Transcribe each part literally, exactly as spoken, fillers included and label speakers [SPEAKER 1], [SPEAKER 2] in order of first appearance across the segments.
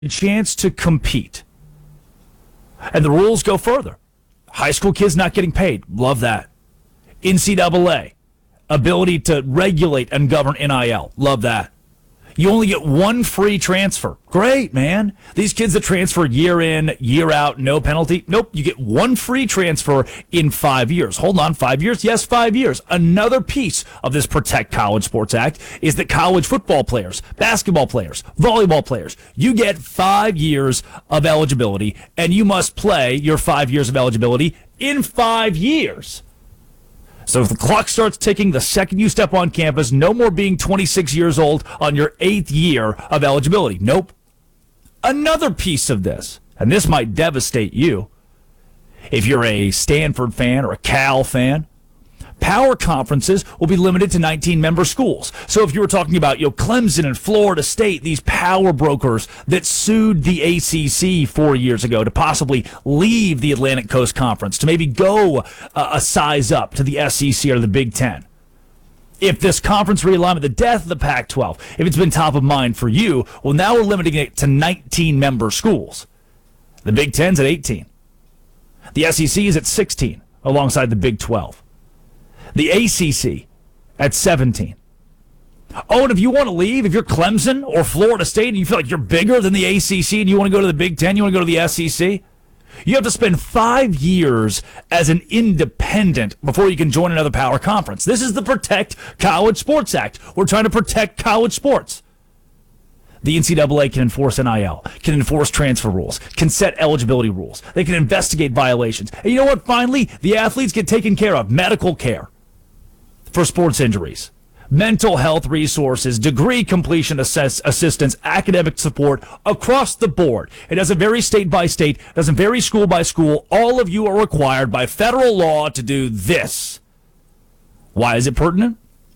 [SPEAKER 1] a chance to compete. And the rules go further. High school kids not getting paid. Love that. N C double A, ability to regulate and govern N I L. Love that. You only get one free transfer. Great, man. These kids that transfer year in, year out, no penalty. Nope, you get one free transfer in five years. Hold on, five years? Yes, five years. Another piece of this Protect College Sports Act is that college football players, basketball players, volleyball players, you get five years of eligibility, and you must play your five years of eligibility in five years. So if the clock starts ticking the second you step on campus, no more being twenty-six years old on your eighth year of eligibility. Nope. Another piece of this, and this might devastate you, if you're a Stanford fan or a Cal fan, power conferences will be limited to nineteen-member schools. So if you were talking about, you know, Clemson and Florida State, these power brokers that sued the A C C four years ago to possibly leave the Atlantic Coast Conference, to maybe go uh, a size up to the S E C or the Big Ten. If this conference realignment, the death of the Pac twelve, if it's been top of mind for you, well, now we're limiting it to nineteen-member schools. The Big Ten's at eighteen. The S E C is at sixteen, alongside the Big twelve. The A C C at seventeen. Oh, and if you want to leave, if you're Clemson or Florida State and you feel like you're bigger than the A C C and you want to go to the Big Ten, you want to go to the S E C, you have to spend five years as an independent before you can join another power conference. This is the Protect College Sports Act. We're trying to protect college sports. The N C double A can enforce N I L, can enforce transfer rules, can set eligibility rules. They can investigate violations. And you know what? Finally, the athletes get taken care of. Medical care for sports injuries, mental health resources, degree completion assess- assistance, academic support across the board. It doesn't vary state by state, it doesn't vary school by school. All of you are required by federal law to do this. Why is it pertinent?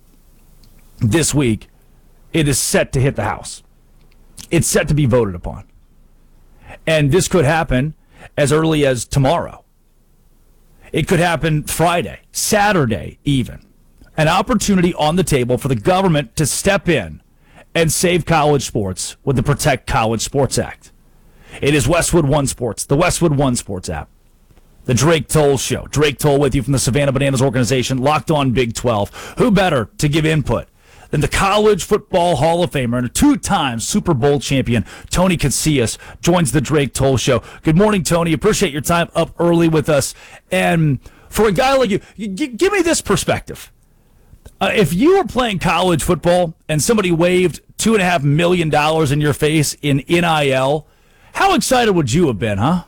[SPEAKER 1] This week, it is set to hit the House. It's set to be voted upon. And this could happen as early as tomorrow. It could happen Friday, Saturday even. An opportunity on the table for the government to step in and save college sports with the Protect College Sports Act. It is Westwood One Sports, the Westwood One Sports app. The Drake Toll Show. Drake Toll with you from the Savannah Bananas organization, Locked On Big twelve. Who better to give input than the College Football Hall of Famer and a two-time Super Bowl champion, Tony Casillas, joins the Drake Toll Show. Good morning, Tony. Appreciate your time up early with us. And for a guy like you, you give me this perspective. Uh, if you were playing college football and somebody waved two and a half million dollars in your face in N I L, how excited would you have been, huh?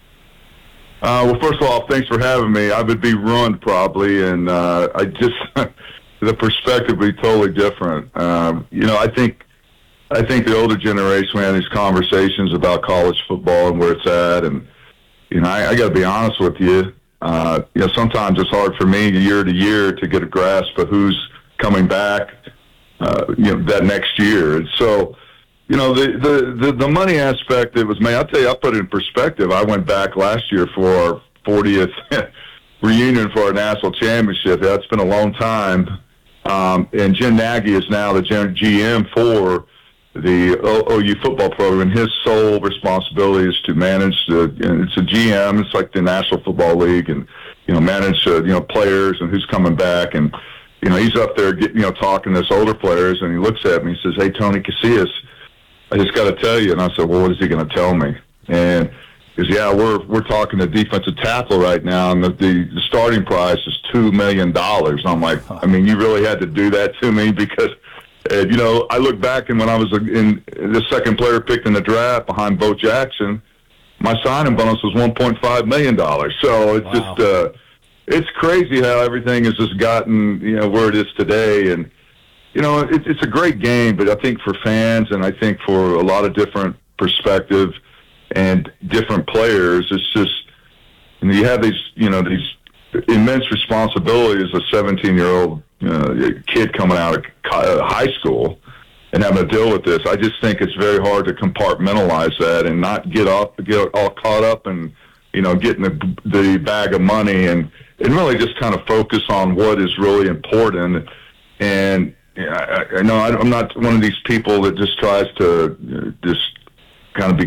[SPEAKER 2] Uh, well, first of all, thanks for having me. I would be ruined probably, and uh, I just the perspective would be totally different. Um, you know, I think I think the older generation we have these conversations about college football and where it's at, and you know, I, I got to be honest with you. Uh, you know, sometimes it's hard for me year to year to get a grasp of who's coming back, uh, you know, that next year. And so, you know, the, the, the, the money aspect that was made, I'll tell you, I'll put it in perspective. I went back last year for our fortieth reunion for our national championship. That's been a long time. Um, and Jim Nagy is now the G M for the O U football program. His sole responsibility is to manage the, and it's a G M, it's like the National Football League, and, you know, manage, uh, you know, players and who's coming back. And, you know, he's up there, get, you know, talking to his older players, and he looks at me and says, "Hey, Tony Casillas, I just got to tell you." And I said, "Well, what is he going to tell me?" And he says, "Yeah, we're, we're talking to defensive tackle right now, and the, the, the starting price is two million dollars. I'm like, I mean, you really had to do that to me because, and, you know, I look back, and when I was in the second player picked in the draft behind Bo Jackson, my signing bonus was one point five million dollars. So it's wow. just, uh, it's crazy how everything has just gotten, you know, where it is today. And, you know, it, it's a great game, but I think for fans and I think for a lot of different perspective and different players, it's just, you know, you have these, you know, these immense responsibilities as a seventeen-year-old uh, kid coming out of high school and having to deal with this. I just think it's very hard to compartmentalize that and not get up, get all caught up and, you know, getting the, the bag of money and, and really just kind of focus on what is really important. And I, I know I'm not one of these people that just tries to just kind of